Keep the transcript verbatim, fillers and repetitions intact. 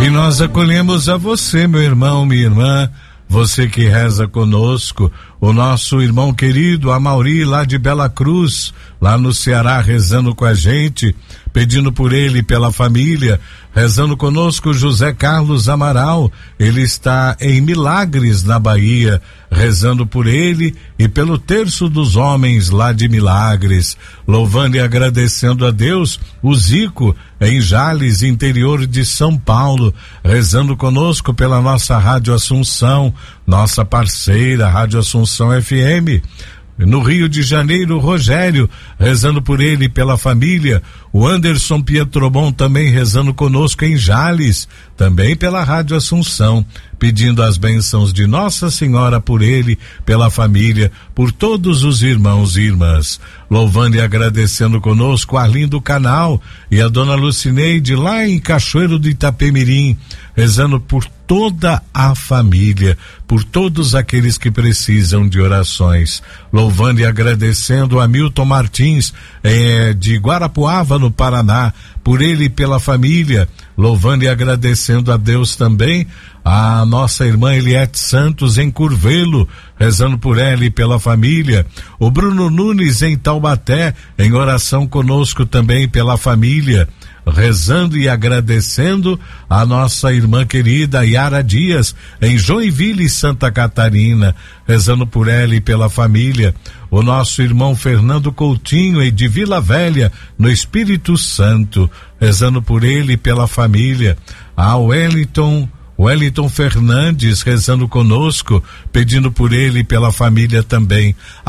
E nós acolhemos a você, meu irmão, minha irmã, você que reza conosco, o nosso irmão querido Amauri, lá de Bela Cruz, lá no Ceará, rezando com a gente, pedindo por ele e pela família, rezando conosco José Carlos Amaral, ele está em Milagres, na Bahia, rezando por ele e pelo terço dos homens lá de Milagres, louvando e agradecendo a Deus, o Zico, em Jales, interior de São Paulo, rezando conosco pela nossa Rádio Assunção, nossa parceira, Rádio Assunção F M. No Rio de Janeiro, Rogério, rezando por ele e pela família. O Anderson Pietrobon também rezando conosco em Jales, também pela Rádio Assunção, pedindo as bênçãos de Nossa Senhora por ele, pela família, por todos os irmãos e irmãs. Louvando e agradecendo conosco Arlindo Canal e a dona Lucineide lá em Cachoeiro do Itapemirim, rezando por toda a família, por todos aqueles que precisam de orações. Louvando e agradecendo a Milton Martins, eh, de Guarapuava, no Paraná, por ele e pela família, louvando e agradecendo a Deus também, a nossa irmã Eliette Santos em Curvelo, rezando por ela e pela família, o Bruno Nunes em Taubaté, em oração conosco também pela família, rezando e agradecendo a nossa irmã querida Yara Dias, em Joinville, Santa Catarina, rezando por ela e pela família, o nosso irmão Fernando Coutinho, e de Vila Velha, no Espírito Santo, rezando por ele e pela família, a Wellington Wellington Fernandes rezando conosco, pedindo por ele e pela família também.